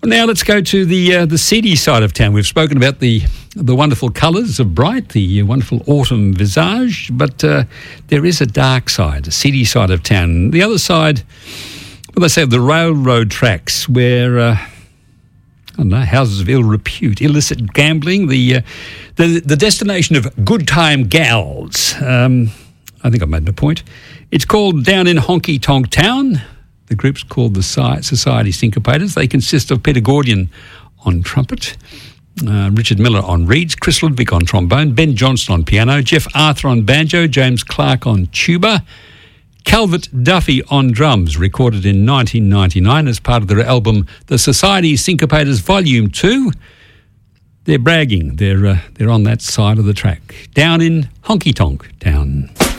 Well, now let's go to the seedy side of town. We've spoken about the wonderful colours of Bright, the wonderful autumn visage, but there is a dark side, a seedy side of town. The other side, well, they say the railroad tracks where, I don't know, houses of ill repute, illicit gambling, the destination of good time gals. I think I made my point. It's called Down in Honky Tonk Town. The group's called the Society Syncopators. They consist of Peter Gordian on trumpet, Richard Miller on reeds, Chris Ludwig on trombone, Ben Johnston on piano, Jeff Arthur on banjo, James Clark on tuba, Calvert Duffy on drums, recorded in 1999 as part of their album The Society Syncopators Volume 2. They're bragging. They're on that side of the track. Down in Honky Tonk Town.